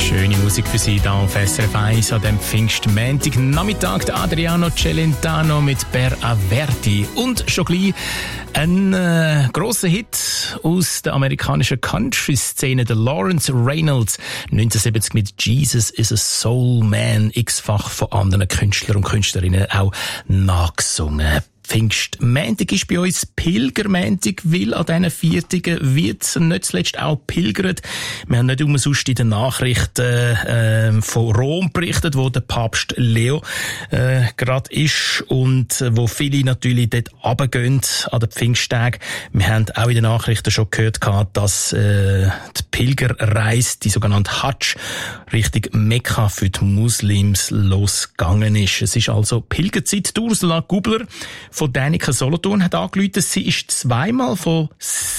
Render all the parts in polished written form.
Schöne Musik für Sie hier auf SRF 1 an dem Pfingstmontag Nachmittag. Der Adriano Celentano mit Per Averti. Und schon gleich ein grosser Hit aus der amerikanischen Country-Szene, der Lawrence Reynolds, 1970 mit Jesus is a Soul Man, x-fach von anderen Künstlern und Künstlerinnen auch nachgesungen. Pfingstmontag ist bei uns Pilgermontag, weil an diesen Viertagen wird nicht zuletzt auch pilgert. Wir haben nicht umsonst in den Nachrichten von Rom berichtet, wo der Papst Leo gerade ist und wo viele natürlich dort runtergehen an den Pfingsttagen. Wir haben auch in den Nachrichten schon gehört, dass die Pilgerreise, die sogenannte Hajj, Richtung Mekka für die Muslims losgegangen ist. Es ist also Pilgerzeit. Ursula Gubler von Däniken Solothurn hat angerufen. Sie ist zweimal von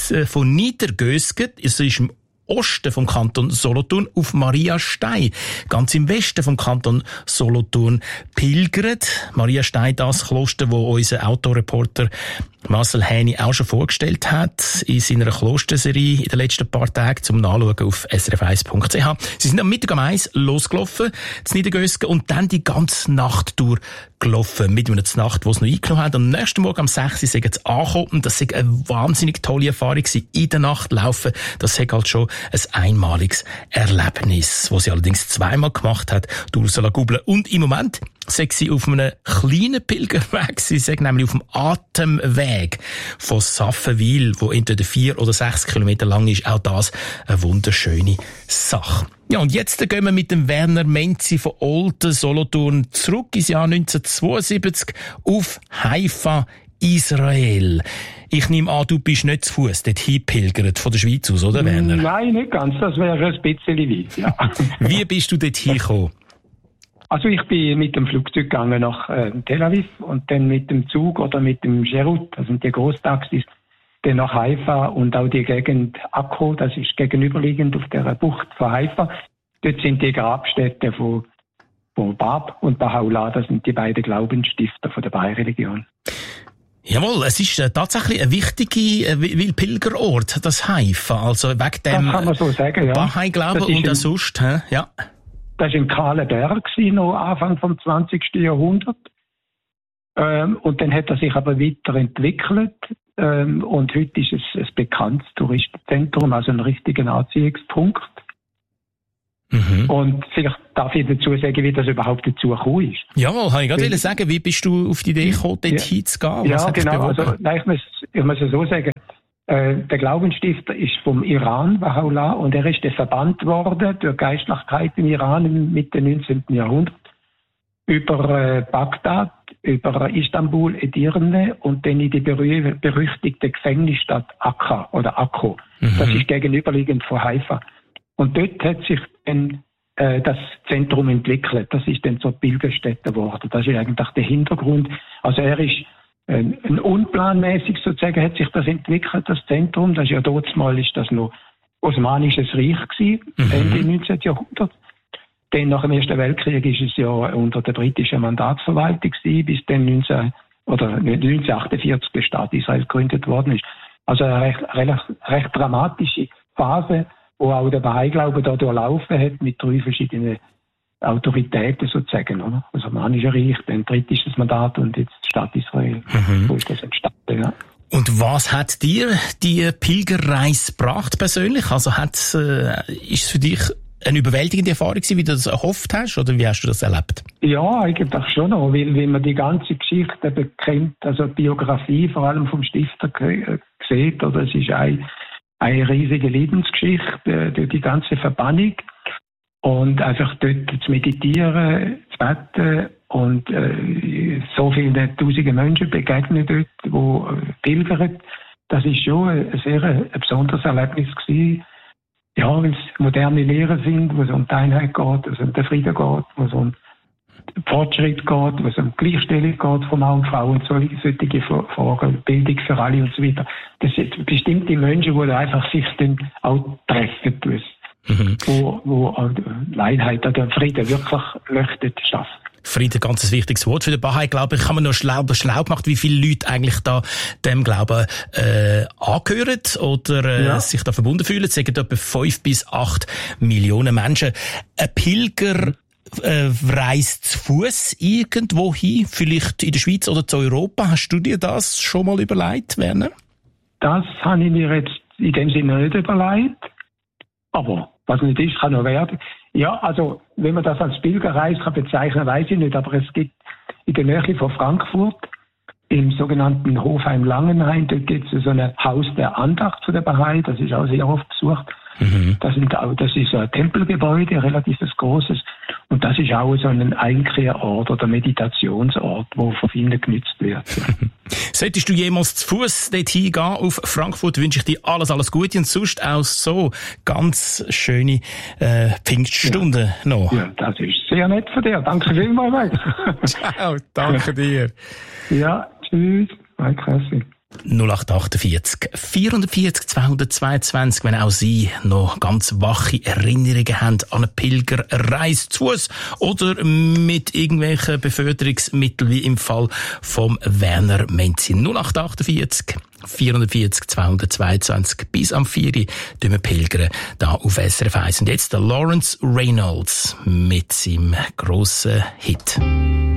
Niedergösgen, also ist im Osten vom Kanton Solothurn, auf Mariastein, ganz im Westen vom Kanton Solothurn, pilgert. Mariastein, das Kloster, wo unser Autoreporter Marcel Häni auch schon vorgestellt hat in seiner Klosterserie in den letzten paar Tagen zum Nachschauen auf srf1.ch. Sie sind am Mittag um 1 losgelaufen, zu Niedergösgen, und dann die ganze Nacht durchgelaufen. Mit einer Nacht, die sie noch eingenommen haben. Am nächsten Morgen um 6 Uhr sind sie angekommen, und das war eine wahnsinnig tolle Erfahrung gewesen. In der Nacht laufen, das ist halt schon ein einmaliges Erlebnis, das sie allerdings zweimal gemacht hat, Ursula Gubler. Und im Moment sei sie auf einem kleinen Pilgerweg. Sie sei nämlich auf dem Atemweg von Saffenwil, wo entweder 4 oder 6 Kilometer lang ist. Auch das eine wunderschöne Sache. Ja, und jetzt gehen wir mit dem Werner Menzi von Olten, Solothurn, zurück ins Jahr 1972 auf Haifa, Israel. Ich nehme an, du bist nicht zu Fuß dort hingepilgert von der Schweiz aus, oder Werner? Nein, nicht ganz. Das wäre ein bisschen weit, ja. Wie bist du dort hingekommen? Also ich bin mit dem Flugzeug gegangen nach Tel Aviv und dann mit dem Zug oder mit dem Sherut, das sind die Grosstaxis, dann nach Haifa und auch die Gegend Akko, das ist gegenüberliegend auf der Bucht von Haifa. Dort sind die Grabstätten von Bab und Baha'u'llah, das sind die beiden Glaubensstifter von der Bahai-Religion. Jawohl, es ist tatsächlich ein wichtiger Pilgerort, das Haifa, also wegen dem das kann man so sagen, ja. Bahai-Glauben und auch sonst, ja. Das war ein kahler Berg, noch Anfang vom 20. Jahrhundert. Und dann hat er sich aber weiterentwickelt. Und heute ist es ein bekanntes Touristenzentrum, also ein richtiger Anziehungspunkt. Mhm. Und vielleicht darf ich dazu sagen, wie das überhaupt dazu gekommen ist. Jawohl, habe ich gerade sagen, wie bist du auf die Idee gekommen, dort hinzugehen? Ja, genau. Also, nein, ich muss es so sagen. Der Glaubensstifter ist vom Iran, Baha'u'llah, und er ist verbannt worden durch Geistlichkeit im Iran im Mitte 19. Jahrhundert über Bagdad, über Istanbul, Edirne und dann in die berüchtigte Gefängnisstadt Akka oder Akko. Mhm. Das ist gegenüberliegend von Haifa. Und dort hat sich dann das Zentrum entwickelt. Das ist dann zur Pilgerstätte geworden. Das ist eigentlich der Hintergrund. Also er ist unplanmäßig sozusagen hat sich das entwickelt, das Zentrum. Das ist ja damals ist das noch Osmanisches Reich gewesen, Ende 19. Jahrhundert. Dann nach dem Ersten Weltkrieg ist es ja unter der britischen Mandatsverwaltung gewesen, bis dann 1948 der Staat Israel gegründet worden ist. Also eine recht dramatische Phase, wo auch der Bahai-Glaube da durchlaufen hat mit 3 verschiedenen Autoritäten sozusagen, oder? Das Osmanische Reich, dann britisches Mandat und jetzt Staat Israel. So ist das entstanden, ja. Und was hat dir die Pilgerreise gebracht persönlich? Also ist es für dich eine überwältigende Erfahrung gewesen, wie du das erhofft hast, oder wie hast du das erlebt? Ja, eigentlich schon noch, weil man die ganze Geschichte eben kennt, also die Biografie vor allem vom Stifter sieht, oder es ist eine riesige Lebensgeschichte durch die ganze Verbannung. Und einfach dort zu meditieren, zu beten und so viele tausende Menschen begegnen dort, die pilgern, das ist schon ein sehr besonderes Erlebnis gewesen. Ja, weil es moderne Lehren sind, wo es um die Einheit geht, wo es um den Frieden geht, wo es um den Fortschritt geht, wo es um Gleichstellung geht von Mann und Frau und solche Fragen, Bildung für alle und so weiter. Das sind bestimmte Menschen, die einfach sich dann auch treffen, wo Einheit oder Frieden wirklich möchten schaffen. Frieden, ganz wichtiges Wort für den Bahai. Glaube ich, kann man noch schlau gemacht, wie viele Leute eigentlich da dem Glauben angehören oder sich da verbunden fühlen. Es sind etwa 5 bis 8 Millionen Menschen. Ein Pilger reist zu Fuß irgendwo hin, vielleicht in der Schweiz oder zu Europa. Hast du dir das schon mal überlegt, Werner? Das habe ich mir jetzt in dem Sinne nicht überlegt. Aber was nicht ist, kann noch werden. Ja, also wenn man das als Pilgerreise bezeichnen kann, weiß ich nicht. Aber es gibt in der Nähe von Frankfurt, im sogenannten Hofheim-Langenhain, dort gibt es so ein Haus der Andacht zu der Bahai. Das ist auch sehr oft besucht. Das ist so ein Tempelgebäude, ein relativ großes. Und das ist auch so ein Einkehrort oder Meditationsort, der von vielen genutzt wird. Solltest du jemals zu Fuß dorthin gehen auf Frankfurt, wünsche ich dir alles Gute und sonst auch so ganz schöne Pfingststunden noch. Ja, das ist sehr nett von dir. Danke vielmals. Ciao, danke dir. Ja, tschüss. Mike Kressig. 0848 440 222, wenn auch Sie noch ganz wache Erinnerungen haben an eine Pilgerreise zu Fuß oder mit irgendwelchen Beförderungsmitteln, wie im Fall vom Werner Menzi. 0848 440 222 bis am 4 Uhr wir pilgern da auf SRF 1. Und jetzt der Lawrence Reynolds mit seinem grossen Hit.